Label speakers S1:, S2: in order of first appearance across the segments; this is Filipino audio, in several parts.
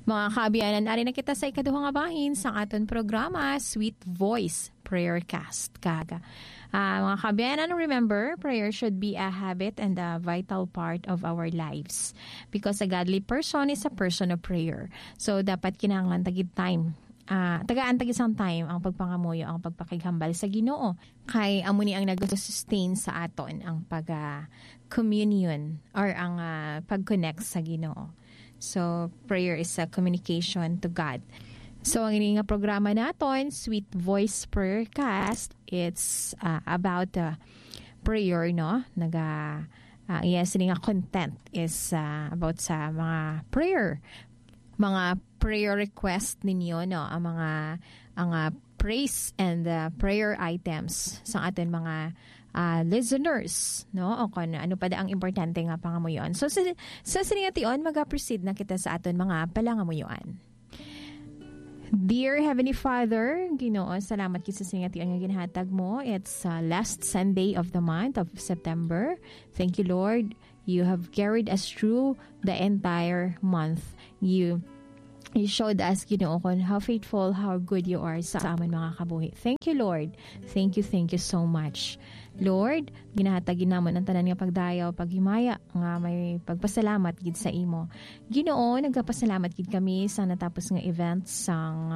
S1: Mga kaabiyanan, ari na kita sa ikaduhang nga bahin sa aton programa, Sweet Voice Prayercast. Mga kaabiyanan, remember, prayer should be a habit and a vital part of our lives. Because a godly person is a person of prayer. So, dapat kinahanglan tagid time. Tagaan isang time ang pagpangamuyo, ang pagpakighambal sa Ginoo. Kay amuni ang nag-sustain sa aton ang pag-communion or ang pag-connect sa Ginoo. So, prayer is a communication to God. So, ang ini nga programa naton, Sweet Voice Prayercast, it's about prayer, no? Yes, ini nga content is about sa mga prayer request ninyo, no? Ang praise and prayer items sa atin mga listeners, no? O kung ano pa ang importante nga pangamuyon. So, sa siningation, mag-proceed na kita sa aton mga palangamuyon. Dear Heavenly Father, Ginoo, salamat kita sa siningation nga ginhatag mo. It's last Sunday of the month of September. Thank you, Lord. You have carried us through the entire month. You showed us, Ginoo, kung how faithful, how good you are sa amin mga kabuhi. Thank you, Lord. Thank you so much. Lord, ginahatagin namon ang tanan nga pagdayaw, paghimaya, nga may pagpasalamat gid sa imo. Ginoo, nagpasalamat gid kami sa natapos nga event sang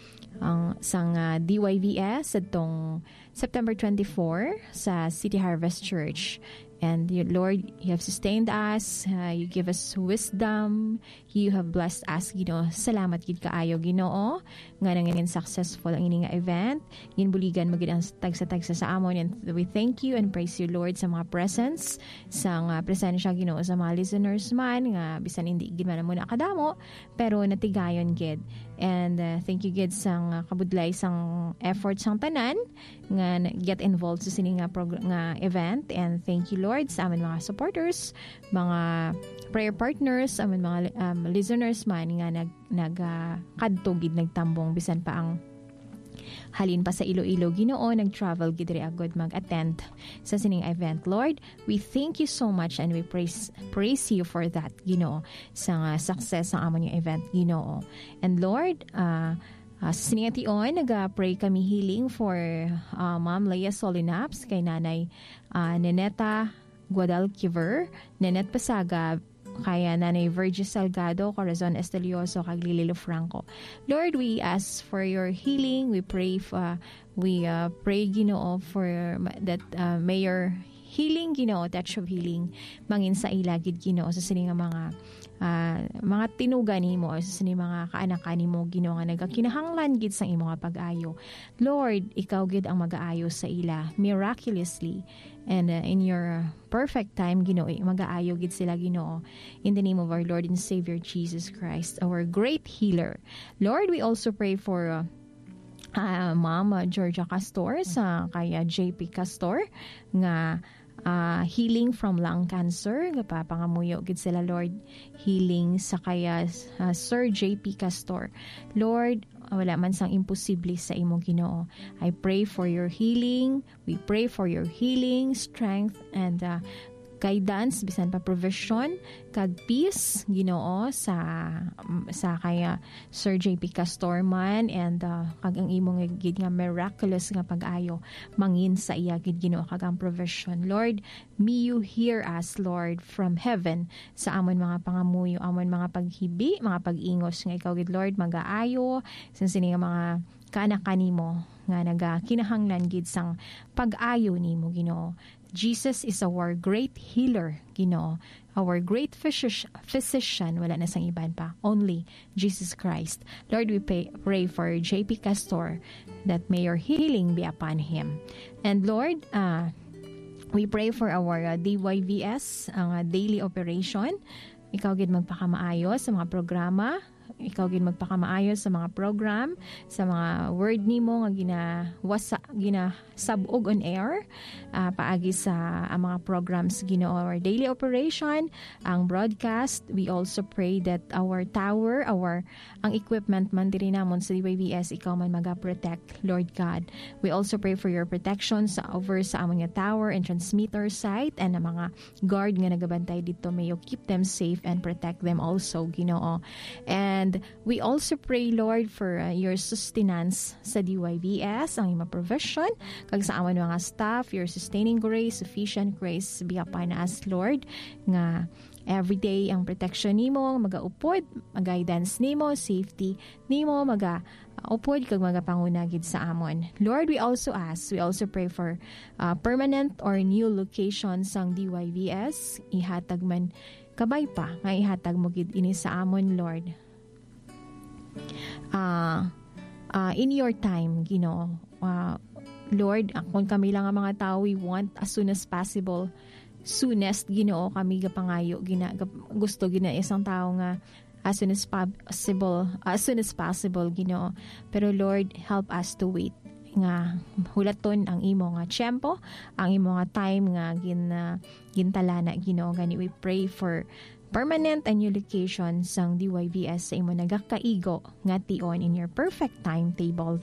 S1: DYVS atong September 24 sa City Harvest Church. And Lord, you have sustained us, you give us wisdom, you have blessed us, Ginoo. Salamat gid kaayo, Ginoo, nga nangin successful ang ini nga event. Ginbuligan magid ang tagsa-tagsa sa amon, and we thank you and praise you, Lord, sa mga presence, sa presensya, Ginoo, sa mga listeners man, nga bisan hindi gid man mo nakadamo, pero natigayon gid. And thank you gid sang kabudlay sang effort sang tanan nga get involved sa sini nga event. And thank you, Lord, sa amin mga supporters, mga prayer partners, amin mga listeners man nga nagkadto gid nagtambong bisan pa ang halin pa sa Iloilo, Ginoo, nag-travel gid ri agud mag-attend sa sining event. Lord, we thank you so much and we praise you for that, Ginoo, sa success sa amon yung event, Ginoo. And Lord, sa siningation, nag-pray kami healing for Ma'am Leia Solinaps, kay Nanay Neneta Guadalquiver, Nenet Pasaga, kaya Nanay Virgie Salgado, Corazon Estelioso, kag Lililo Franco. Lord, we ask for your healing. We pray, Ginoo, for that Mayor healing, Ginoo, touch of healing, mangin sa ilagid, Ginoo, sa sining mga tinuga nimo, sa sining mga kaanakan nimo, Ginoo, nga nagakinahanglan gid sang imo nga pag-ayo. Lord, ikaw gid ang mag-aayo sa ila miraculously, and in your perfect time, Ginoo, mag-aayo gid sila, Ginoo, in the name of our Lord and Savior Jesus Christ, our great healer. Lord, we also pray for Ma'am Georgia Castor, sa kaya JP Castor, nga healing from lung cancer. Pangamuyo gid sila, Lord, healing sa kaya Sir JP Castor. Lord, wala man sang imposible sa imo, Ginoo. I pray for your healing. We pray for your healing, strength, and guidance, bisan pa provision, kag peace, Ginoo, sa kaya Sir JP Castor man, and kag ang imong gid nga miraculous nga pag-ayo mangin sa iya gid, Ginoo, kag ang provision. Lord, may you hear us, Lord, from heaven sa amon mga pangamuyo, amon mga paghibi, mga pag-ingos nga ikaw gid, Lord, mag-aayo sa sini nga mga kaanak nimo nga nagakinahanglan gid sang pag-ayo nimo, Ginoo. Jesus is our great healer, Ginoo. Our great physician, wala na sang iban pa. Only Jesus Christ. Lord, we pray for JP Castor, that may your healing be upon him. And Lord, we pray for our DYVS, ang daily operation. Ikaw gid magpakamaayo sa mga programa. Ikaw gid magpakamaayo sa mga program, sa mga word nimo nga ginasabog on air, paagi sa mga programs, Ginoo, our daily operation, ang broadcast. We also pray that our tower, ang equipment man diri namon sa DYVS, ikaw man maga-protect, Lord God. We also pray for your protection over sa among tower and transmitter site, and ang mga guard nga nagabantay dito, may you keep them safe and protect them also, Ginoo. And And we also pray, Lord, for your sustenance sa DYBS, ang imong provision, kag sa amon mga staff, your sustaining grace, sufficient grace, be upon us, Lord, nga everyday ang protection nimo, magaupod, mag-guidance nimo, safety nimo, upod kag magapangunagid sa amon. Lord, we also pray for permanent or new location sang DYBS. Ihatag man kabay pa nga ihatag mo gid ini sa amon, Lord. In your time, Ginoo. Lord, kung kami lang ang mga tao, we want as soon as possible. Soonest, Ginoo, kami gapangayo, gusto isang tao nga as soon as possible, Ginoo. Pero Lord, help us to wait nga hulaton ang imo nga tiyempo, ang imo nga time nga gintalana, Ginoo. Gani we pray for permanent and new location sang DYBS sa imo nagakaigo nga tion in your perfect timetable,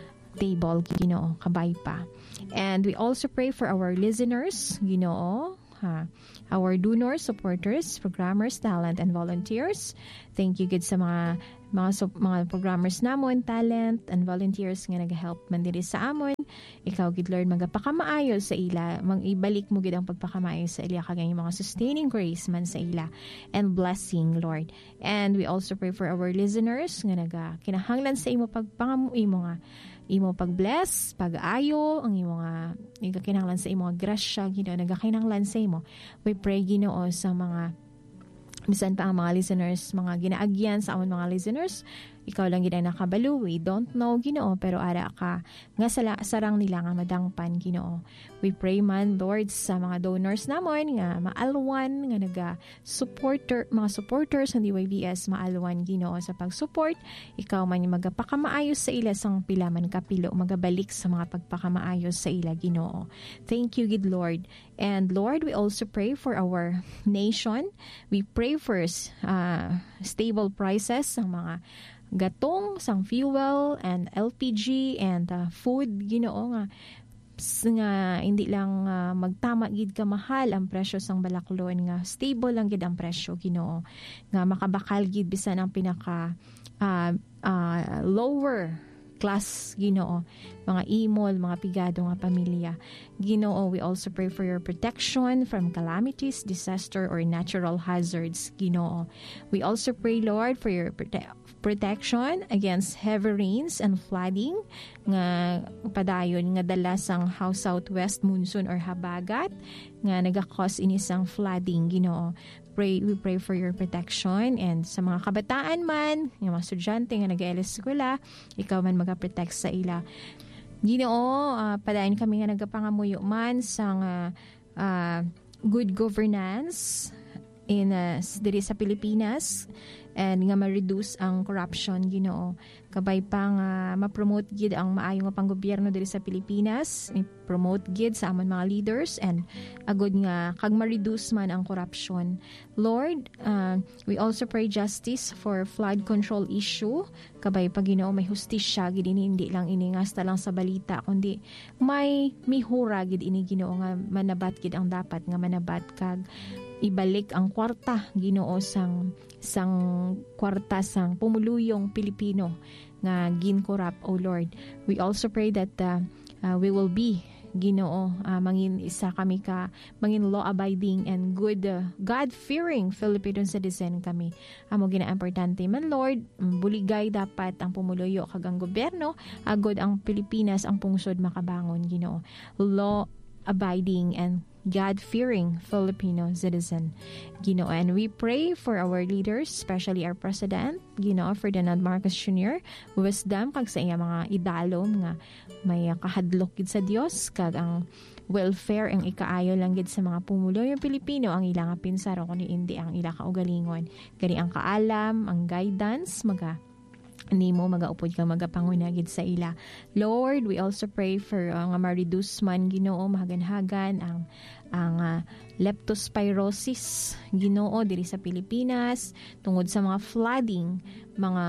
S1: Ginoo, kabay pa. And we also pray for our listeners, Ginoo, our donors, supporters, programmers, talent, and volunteers. Thank you gid sa mga programmers namon, talent, and volunteers nga nag-help man diri sa amon. Ikaw gid, Lord, magapakamaayo sa ila, ibalik mo gid ang pagpakamaayo sa ila kag ang mga sustaining grace man sa ila and blessing, Lord. And we also pray for our listeners nga kinahanglan sa imo imo nga imo pag-bless, pag-ayo, ang imo nga nagakinahanglan sa imo nga grasya, Ginoo, nagakinahanglan sa imo. We pray, Ginoo, sa mga bisan pa ang mga listeners, mga ginaagyan sa amon mga listeners, ikaw lang gid ang nakabalo. We don't know, Ginoo, pero ara ka nga sarang nila nga madangpan, Ginoo. We pray man, Lord, sa mga donors namon nga maalwan nga mga supporters ng DYBS, maalwan, Ginoo, sa pag-support. Ikaw man yung magapakamaayos sa ila sang pila man kapilo, magabalik sa mga pagpakamaayos sa ila, Ginoo. Thank you, gid, Lord. And Lord, we also pray for our nation. We pray for stable prices ng mga gatong, sang fuel, and LPG, and food, Ginoo, nga hindi lang magtama gid ka mahal ang presyo sang balaklon, nga stable lang gid ang presyo, Ginoo, nga makabakal gid bisan ang pinaka lower class, Ginoo, mga imol, mga pigado nga pamilya, Ginoo. We also pray for your protection from calamities, disaster, or natural hazards, Ginoo. We also pray, Lord, for your protection against heavy rains and flooding nga padayon nga dala sang southwest monsoon or habagat nga nagakos inisang flooding, Ginoo. We pray for your protection, and sa mga kabataan man, yung mga estudyante nga nag-eskwela, ikaw man magaprotect sa ila, Ginoo. Padayon kami nga nagapangamuyo man sang good governance in diri sa Pilipinas, and nga ma-reduce ang corruption, Ginoo. Kabay pa nga ma-promote gid ang maayo nga panggobyerno diri sa Pilipinas, i-promote gid sa amon mga leaders, and agud nga kag ma-reduce man ang corruption, Lord. We also pray justice for flood control issue. Kabay pa, Ginoo, may hustisya gid ini, hindi lang ini ngasta lang sa balita, kundi may mihura gid ini, Ginoo, nga manabat gid ang dapat nga manabat, kag ibalik ang kwarta, Ginoo, sang kwarta sang pumuluyong Pilipino nga ginkorrupt, O Lord. We also pray that we will be, Ginoo, mangin isa kami mangin law-abiding and good, God-fearing Filipino citizen kami. Amo gina-importante man, Lord, buligay dapat ang pumuluyo kag ang gobyerno, agod ang Pilipinas ang pungsod makabangon, Ginoo. Law-abiding and God-fearing Filipino citizen, Ginoo. And we pray for our leaders, especially our President, Ginoo, Ferdinand Marcos Jr., wisdom kag sa iya mga idalom nga may kahadlok gid sa Dios, kag ang welfare ang ikaayo lang gid sa mga pumuluyong Pilipino ang ilang pinsaro kundi hindi ang ilang kaugalingon. Gani ang kaalam, ang guidance, nimo magaupod ka magapangunagid sa ila, Lord. We also pray for nga ma-reduce man, Ginoo, mahagan-hagan ang leptospirosis, Ginoo, diri sa Pilipinas tungod sa mga flooding, mga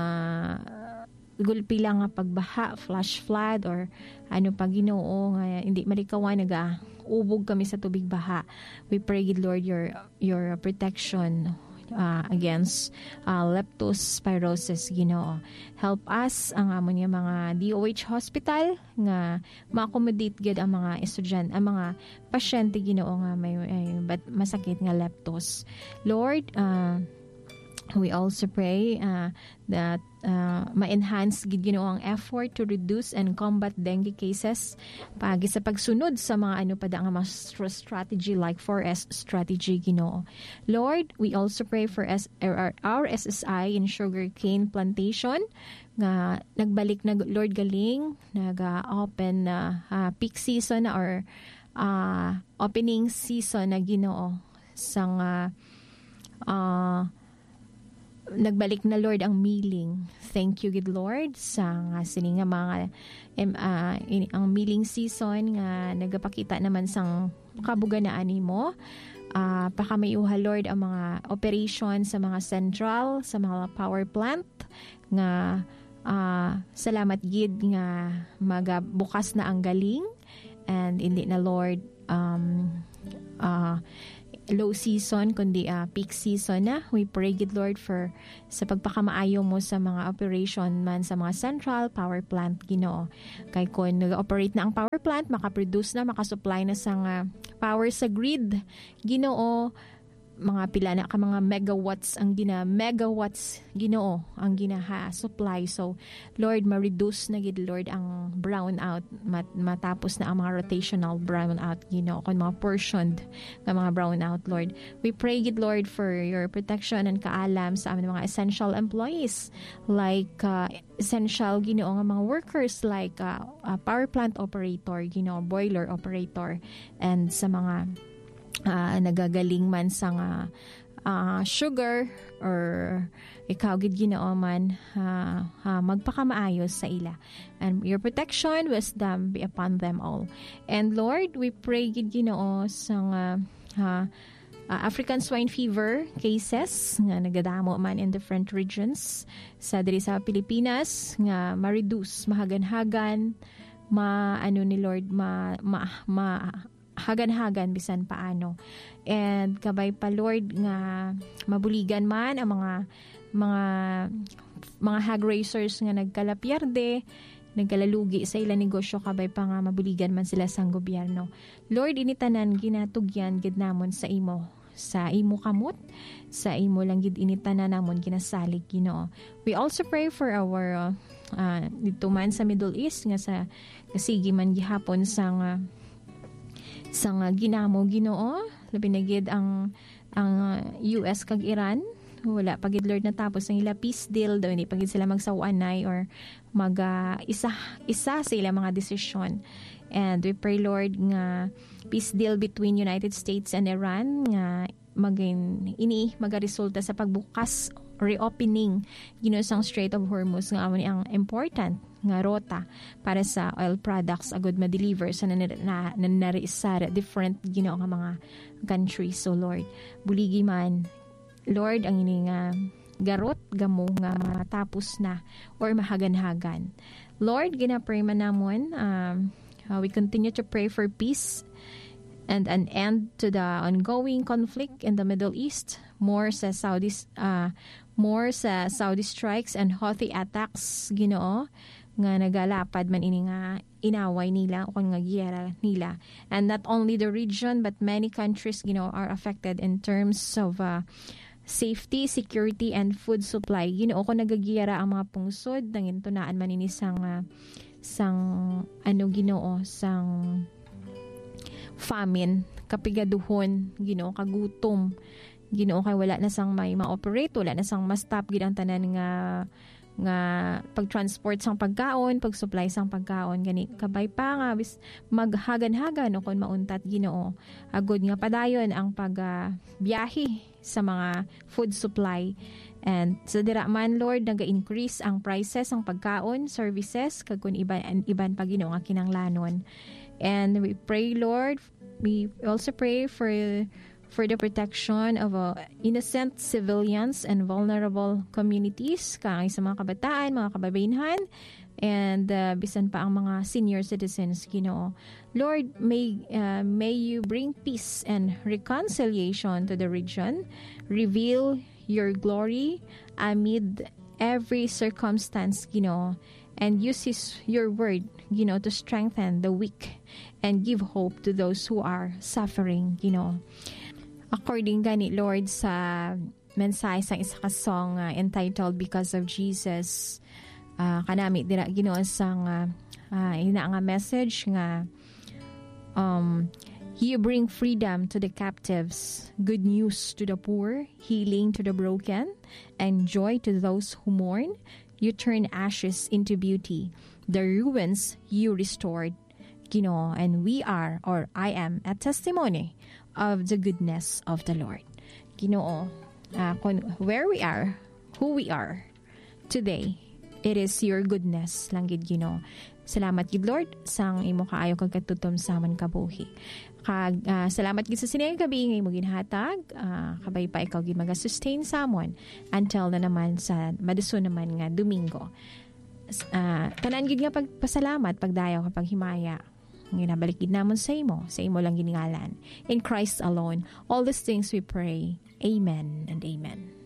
S1: gulpi lang nga pagbaha, flash flood, or ano pa, Ginoo, nga hindi malikawan ubog kami sa tubig baha. We pray, Lord, your protection against leptospirosis, Ginoo. Help us ang amon nga mga DOH hospital nga ma-accommodate gid ang mga estudyante, ang mga pasyente, Ginoo, nga may masakit nga leptos. Lord, we also pray that ma-enhance gid, Ginoo, ang effort to reduce and combat dengue cases pagi sa pagsunod sa mga nga mga strategy like 4S strategy, Ginoo. Lord, we also pray for our SSI in sugarcane plantation nga nagbalik na, Lord, galing nag-open na peak season or opening season na, Ginoo, sang nagbalik na, Lord, ang milling. Thank you, good Lord, sa sini nga mga ang milling season nga nagapakita naman sang kabuganaan nimo. Pakamayuha, Lord, ang mga operation sa mga central, sa mga power plant nga salamat gid nga magabukas na ang galing, and hindi na, Lord, low season kundi peak season na. We pray, good Lord, for sa pagpakamaayo mo sa mga operation man sa mga central power plant, Ginoo. Kay kung nag-operate na ang power plant, makaproduce na, makasupply na sa power sa grid, Ginoo, mga pila na ka mga megawatts, Ginoo, ang supply. So Lord, ma-reduce na gid, Lord, ang brownout, matapos na ang mga rotational brownout, Ginoo, kung mga portioned nga mga brownout, Lord. We pray, gid Lord, for your protection and kaalam sa amin mga essential employees, like essential, Ginoo, nga mga workers like power plant operator, Ginoo, boiler operator, and sa mga nagagaling man sa sugar or ikaw gid, Ginoo, man magpakamaayos sa ila, and your protection, wisdom be upon them all. And Lord, we pray, gid, Ginoo, sa African swine fever cases nga nagadamo man in different regions sa diri sa Pilipinas, nga ma-reduce, mahagan-hagan, ni Lord, hagan-hagan bisan paano. And kabay pa, Lord, nga mabuligan man ang mga hog raisers nga nagkalapyarde, nagkalalugi sa ilang negosyo, kabay pa nga mabuligan man sila sang gobyerno. Lord, initanan ginatugyan gid namon sa imo kamot, sa imo lang gid initanan namon ginasalig, Ginoo. We also pray for our dito man sa Middle East nga sa kasigi man gihapon sang ginamo, Ginoo, labi na gid ang US kag Iran. Wala pagid, Lord, natapos ang ila peace deal daw, hindi pagid sila magsawanay or isa sa ila mga desisyon. And we pray, Lord, nga peace deal between United States and Iran nga magaresulta sa pagbukas, reopening, Ginoo, sang Strait of Hormuz nga ang important nga rota para sa oil products agud ma-deliver sa nanarisa different, Ginoo, nga mga countries. So Lord, buligi man, Lord, ang ini nga garot gamo nga matapos na or mahagan-hagan. Lord, ginapray man namon, we continue to pray for peace and an end to the ongoing conflict in the Middle East, more sa Saudi strikes and Houthi attacks, Ginoo, nga nagalapad man ini nga inaway nila o nga giyera nila. And not only the region but many countries, Ginoo, are affected in terms of safety, security, and food supply. Ginoo, kung nagagiyara ang mga pungsod, nangin tunaan man ini sang Ginoo, sang famine, kapigaduhon, Ginoo, kagutom, Ginoo, kay wala na sang may ma-operate, wala na sang ma-stop gid ang tanan nga pag-transport sang pagkaon, pag-supply sang pagkaon, gani kabay pa nga maghagan-hagan o kon mauntat, Ginoo, agud nga padayon ang pagbiyahe sa mga food supply. And sa dira man, Lord, naga-increase ang prices ang pagkaon, services, kag kun iban pa, Ginoo, nga kinanglanon. And we pray, Lord, we also pray for the protection of innocent civilians and vulnerable communities, kay sa mga kabataan, mga kababayenhan, and bisan pa ang mga senior citizens, Ginoo. Lord, may you bring peace and reconciliation to the region. Reveal your glory amid every circumstance, and uses your word, to strengthen the weak and give hope to those who are suffering, According gani, Lord, sa mensahe sa isa ka song entitled Because of Jesus, kanami dira sang ina nga message nga you bring freedom to the captives, good news to the poor, healing to the broken, and joy to those who mourn. You turn ashes into beauty, the ruins you restored, and we are, or I am, a testimony of the goodness of the Lord. Where we are, who we are today, it is your goodness lang gid, Salamat gid, Lord, sang imo kaayo kag katutom sa man kabuhi. Kag salamat gid sa sinay gabi nga imo ginhatag, kabay pa ikaw gid maga-sustain sa amon until na naman sa maduson naman nga Domingo. Tanan gid nga pagpasalamat pagdayaw kapag himaya. Ginabalik gid namon sa imo lang giningalan. In Christ alone, all these things we pray. Amen and amen.